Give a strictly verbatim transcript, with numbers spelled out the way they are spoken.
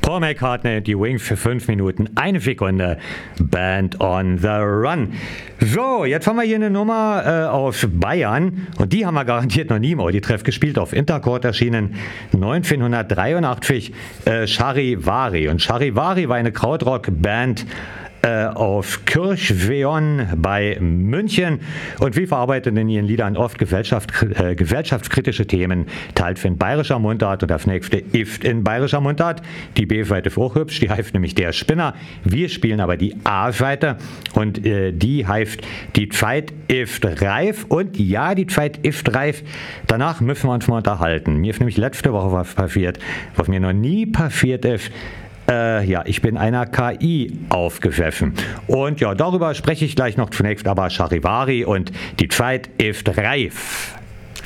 Paul McCartney, die Wings für fünf Minuten, eine Sekunde, Band on the Run. So, jetzt haben wir hier eine Nummer äh, aus Bayern und die haben wir garantiert noch nie im Audi-Treff gespielt, auf Intercord erschienen, neunzehnhundertdreiundachtzig, äh, Charivari. Und Charivari war eine Krautrock-Band Äh, auf Kirchweon bei München und wir verarbeiten in ihren Liedern oft Gesellschaft, äh, gesellschaftskritische Themen, teilt in bayerischer Mundart und das nächste ist in bayerischer Mundart. Die B-Seite ist auch hübsch, die heißt nämlich Der Spinner. Wir spielen aber die A-Seite und äh, die heißt Die Zeit ist reif und ja, die Zeit ist reif. Danach müssen wir uns mal unterhalten. Mir ist nämlich letzte Woche was passiert, was mir noch nie passiert ist. Äh, ja, ich bin einer K I aufgesessen. Und ja, darüber spreche ich gleich noch zunächst aber Charivari und die Zeit ist reif.